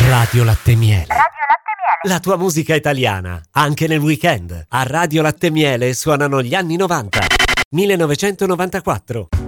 Radio Latte Miele. Radio Latte Miele. La tua musica italiana, anche nel weekend. A Radio Latte Miele suonano gli anni 90. 1994.